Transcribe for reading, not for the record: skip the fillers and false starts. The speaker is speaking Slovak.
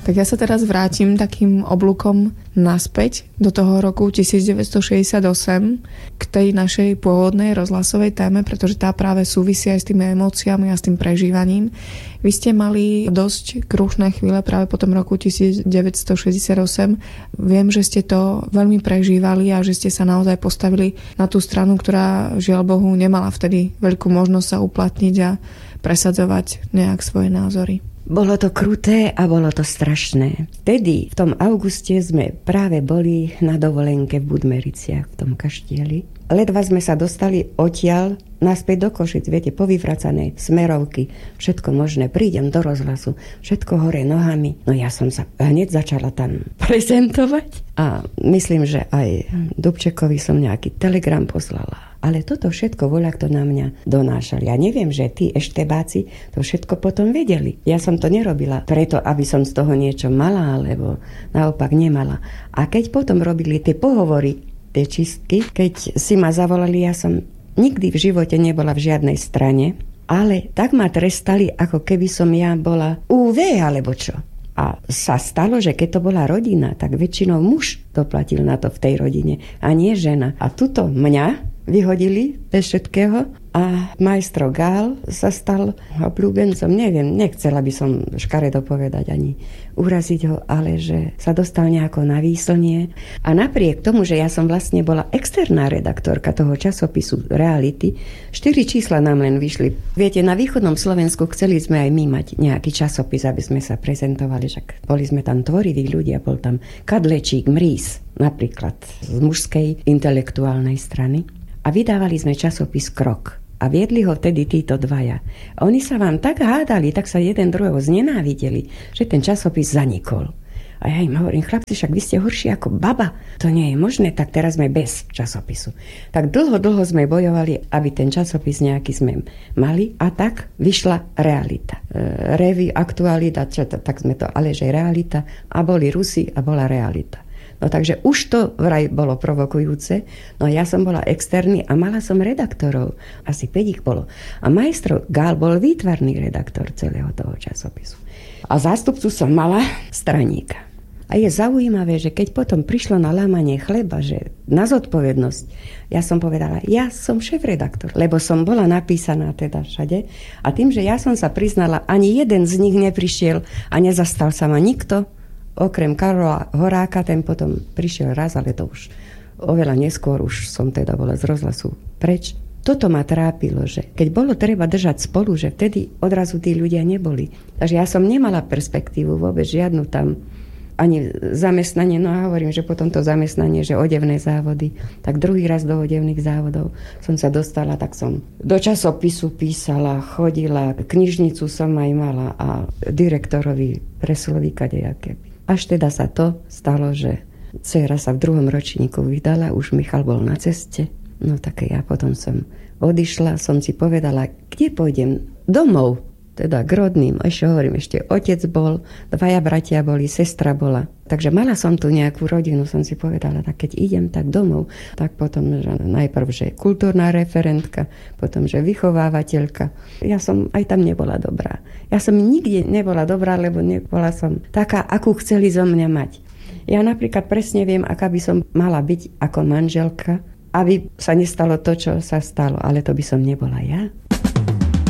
Tak ja sa teraz vrátim takým oblúkom naspäť do toho roku 1968 k tej našej pôvodnej rozhlasovej téme, pretože tá práve súvisí aj s tými emóciami a s tým prežívaním. Vy ste mali dosť krušné chvíle práve po tom roku 1968. Viem, že ste to veľmi prežívali a že ste sa naozaj postavili na tú stranu, ktorá žiaľ Bohu nemala vtedy veľkú možnosť sa uplatniť a presadzovať nejak svoje názory. Bolo to kruté a bolo to strašné. Vtedy, v tom auguste, sme práve boli na dovolenke v Budmericiach, v tom kaštieli. Ledva sme sa dostali odtiaľ naspäť do Košic, viete, povyvracané smerovky, všetko možné, prídem do rozhlasu, všetko hore nohami. No ja som sa hneď začala tam prezentovať a myslím, že aj Dubčekovi som nejaký telegram poslala. Ale toto všetko voľakto na mňa donášali. Ja neviem, že tí eštebáci to všetko potom vedeli. Ja som to nerobila preto, aby som z toho niečo mala, alebo naopak nemala. A keď potom robili tie pohovory, tie čistky, keď si ma zavolali, ja som nikdy v živote nebola v žiadnej strane, ale tak ma trestali, ako keby som ja bola UV alebo čo. A sa stalo, že keď to bola rodina, tak väčšinou muž doplatil na to v tej rodine a nie žena. A tuto mňa vyhodili bez všetkého a majstro Gál sa stal obľúbencom. Neviem, nechcela by som škaredo povedať ani uraziť ho, ale že sa dostal nejako na výslnie. A napriek tomu, že ja som vlastne bola externá redaktorka toho časopisu Reality, 4 čísla nám len vyšli. Viete, na východnom Slovensku chceli sme aj my mať nejaký časopis, aby sme sa prezentovali, však boli sme tam tvoriví ľudia, bol tam Kadlečík, Mrís, napríklad z mužskej intelektuálnej strany. A vydávali sme časopis Krok. A viedli ho vtedy títo dvaja. A oni sa vám tak hádali, tak sa jeden druhého znenávideli, že ten časopis zanikol. A ja im hovorím, chlapci, však vy ste horší ako baba. To nie je možné, tak teraz sme bez časopisu. Tak dlho sme bojovali, aby ten časopis nejaký sme mali. A tak vyšla Realita. Revue, Aktualita, tak sme to, ale že Realita. A boli Rusi a bola Realita. No takže už to vraj bolo provokujúce. No ja som bola externý a mala som redaktorov. Asi 5 ich bolo. A majstro Gál bol výtvarný redaktor celého toho časopisu. A zástupcu som mala straníka. A je zaujímavé, že keď potom prišlo na lámanie chleba, že na zodpovednosť, ja som povedala, ja som šéfredaktor, lebo som bola napísaná teda všade. A tým, že ja som sa priznala, ani jeden z nich neprišiel a nezastal sa ma nikto, okrem Karola Horáka, ten potom prišiel raz, ale to už oveľa neskôr, už som teda bola z rozhlasu preč. Toto ma trápilo, že keď bolo treba držať spolu, že vtedy odrazu tí ľudia neboli. Takže ja som nemala perspektívu vôbec žiadnu tam, ani zamestnanie, no a hovorím, že potom to zamestnanie, že odevné závody, tak druhý raz do odevných závodov som sa dostala, tak som do časopisu písala, chodila, knižnicu som aj mala a direktorovi presloví kadejaké. Až teda sa to stalo, že dcera sa v 2. ročníku vydala, už Michal bol na ceste. No tak ja potom som odišla, som si povedala, kde pôjdem? Domov, teda k rodným. Ešte hovorím, ešte otec bol, 2 bratia boli, sestra bola. Takže mala som tu nejakú rodinu, som si povedala, tak keď idem, tak domov. Tak potom, že najprv, že kultúrna referentka, potom, že vychovávateľka. Ja som aj tam nebola dobrá. Ja som nikde nebola dobrá, lebo nebola som taká, akú chceli zo mňa mať. Ja napríklad presne viem, aká by som mala byť ako manželka, aby sa nestalo to, čo sa stalo. Ale to by som nebola ja.